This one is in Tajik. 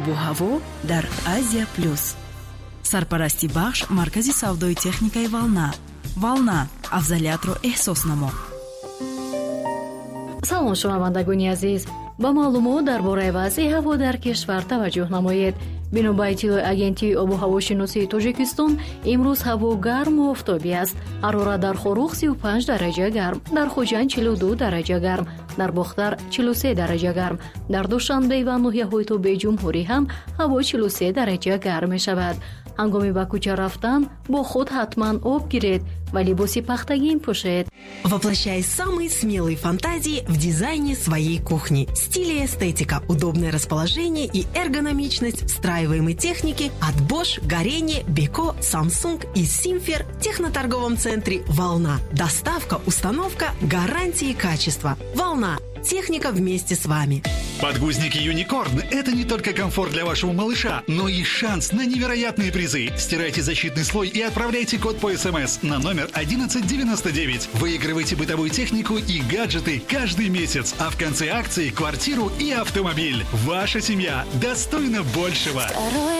обу ҳаво дар Азия Плюс. Сарпарасти бахш маркази савдои техникаи Волна. Волна, афзалиятро эҳсос намо. салом шунавандагони азиз, ба маълумот дар бораи вазъи ҳаво дар кишвар таваҷҷӯҳ намоед. бино ба иттилои агентии обу ҳавошиносии Тоҷикистон, имрӯз ҳаво гарму офтобӣ аст. ҳарорат дар Хорух 35 дараҷа гарм, дар Хуҷанд 42 дараҷа гарм, дар Бохтар 43 дараҷа гарм, дар Душанбе ва ноҳияҳои Тобеи Ҷумҳурӣ ҳам ҳаво 43 дараҷа гарм мешавад. ҳангоми ба кӯча рафтан бо худ ҳатман об гиред ва либоси пахтагин пӯшед. Воплощай самые смелые фантазии в дизайне своей кухни. Стиль и эстетика, удобное расположение и эргономичность встраиваемой техники от Bosch, Горение, Beko, Samsung и Simfer в техноторговом центре «Волна». Доставка, установка, гарантии качества. «Волна». Техника вместе с вами. Подгузники Unicorn – это не только комфорт для вашего малыша, но и шанс на невероятные призы. Стирайте защитный слой и отправляйте код по СМС на номер 1199. Выигрывайте бытовую технику и гаджеты каждый месяц, а в конце акции – квартиру и автомобиль. Ваша семья достойна большего.